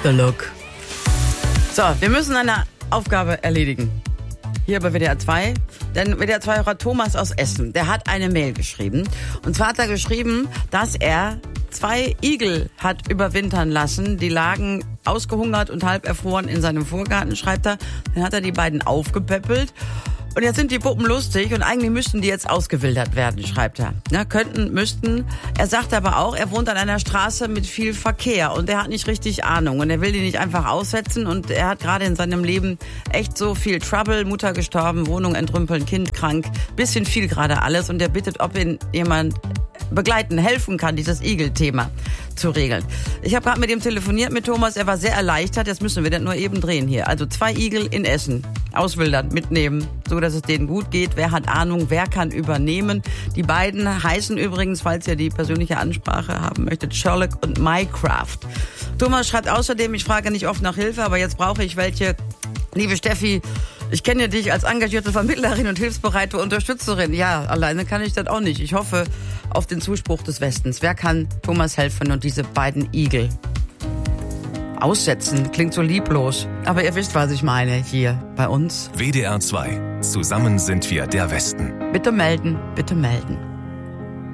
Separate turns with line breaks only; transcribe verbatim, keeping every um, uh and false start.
The Look. So, wir müssen eine Aufgabe erledigen. Hier bei W D R zwei. Denn W D R zwei-Hörer Thomas aus Essen, der hat eine Mail geschrieben. Und zwar hat er geschrieben, dass er zwei Igel hat überwintern lassen. Die lagen ausgehungert und halb erfroren in seinem Vorgarten, schreibt er. Dann hat er die beiden aufgepäppelt. Und jetzt sind die Puppen lustig und eigentlich müssten die jetzt ausgewildert werden, schreibt er. Ja, könnten, müssten. Er sagt aber auch, er wohnt an einer Straße mit viel Verkehr und er hat nicht richtig Ahnung und er will die nicht einfach aussetzen und er hat gerade in seinem Leben echt so viel Trouble, Mutter gestorben, Wohnung entrümpeln, Kind krank, bisschen viel gerade alles und er bittet, ob ihn jemand begleiten, helfen kann, dieses Igel-Thema zu regeln. Ich habe gerade mit ihm telefoniert, mit Thomas, er war sehr erleichtert, jetzt müssen wir das nur eben drehen hier. Also zwei Igel in Essen, auswildern, mitnehmen, so dass es denen gut geht. Wer hat Ahnung, wer kann übernehmen? Die beiden heißen übrigens, falls ihr die persönliche Ansprache haben möchtet, Sherlock und Mycraft. Thomas schreibt außerdem, ich frage nicht oft nach Hilfe, aber jetzt brauche ich welche. Liebe Steffi, ich kenne dich als engagierte Vermittlerin und hilfsbereite Unterstützerin. Ja, alleine kann ich das auch nicht. Ich hoffe auf den Zuspruch des Westens. Wer kann Thomas helfen und diese beiden Igel aussetzen? Klingt so lieblos. Aber ihr wisst, was ich meine hier bei uns.
W D R zwei. Zusammen sind wir der Westen.
Bitte melden, bitte melden.